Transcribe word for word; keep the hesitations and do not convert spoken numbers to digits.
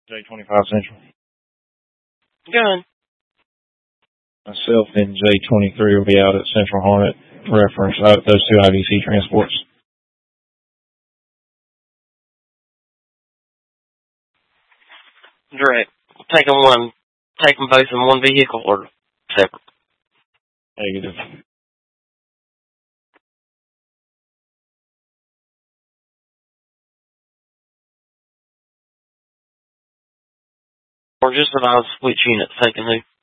J twenty-five Central. Good. Myself and J twenty-three will be out at Central Hornet. Reference uh, those two I V C transports. Direct. Take them one. Take them both in one vehicle or separate. Negative. Or just about switch units taking who?